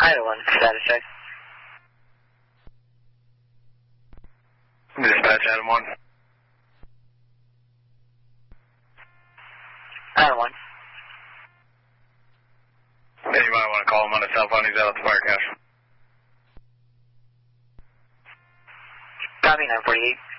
Either one, status check. Dispatch Adam 1. Either one. Yeah, you might want to call him on his cell phone. He's out at the fire cache. Copy 948.